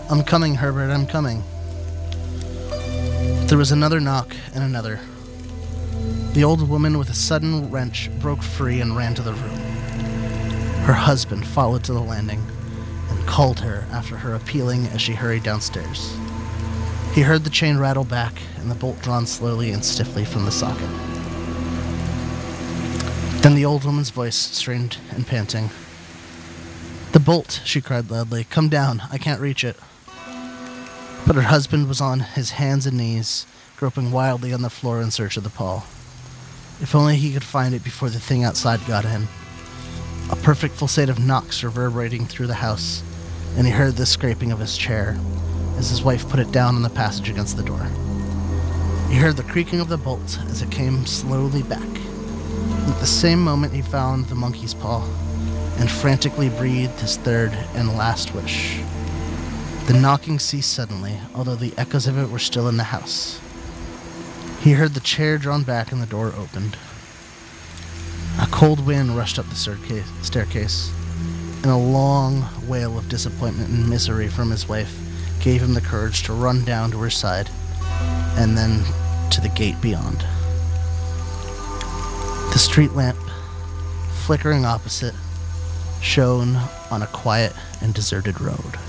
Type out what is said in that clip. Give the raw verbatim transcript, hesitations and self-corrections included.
I'm coming, Herbert, I'm coming. There was another knock and another. The old woman, with a sudden wrench, broke free and ran to the room. Her husband followed to the landing and called her after her, appealing as she hurried downstairs. He heard the chain rattle back and the bolt drawn slowly and stiffly from the socket. Then the old woman's voice, strained and panting. "The bolt," she cried loudly. "Come down, I can't reach it." But her husband was on his hands and knees, groping wildly on the floor in search of the pawl. If only he could find it before the thing outside got in. A perfect falsetto of knocks reverberating through the house, and he heard the scraping of his chair as his wife put it down in the passage against the door. He heard the creaking of the bolt as it came slowly back. And at the same moment he found the monkey's paw and frantically breathed his third and last wish. The knocking ceased suddenly, although the echoes of it were still in the house. He heard the chair drawn back and the door opened. A cold wind rushed up the staircase, and a long wail of disappointment and misery from his wife gave him the courage to run down to her side, and then to the gate beyond. The street lamp, flickering opposite, shone on a quiet and deserted road.